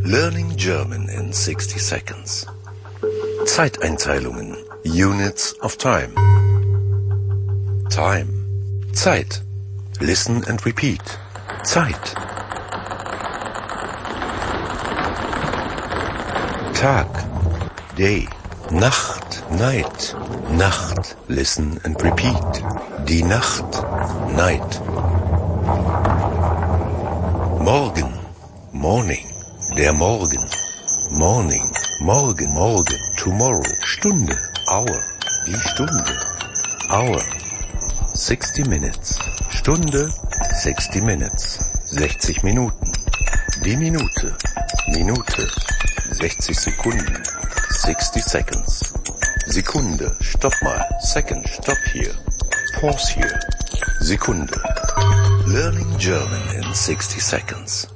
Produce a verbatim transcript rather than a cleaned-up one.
Learning German in sixty seconds. Zeiteinteilungen. Units of time. Time. Zeit. Listen and repeat. Zeit. Tag. Day. Nacht. Night. Nacht. Listen and repeat. Die Nacht. Night. Morgen. Morning. Der Morgen. Morning. Morgen. Morgen. Tomorrow. Stunde. Hour. Die Stunde. Hour. Sixty minutes. Stunde. Sixty minutes. sechzig Minuten. Die Minute. Minute. sechzig Sekunden. Sixty seconds. Sekunde. Stopp mal. Second. Stop here. Pause here. Sekunde. Learning German in sixty seconds.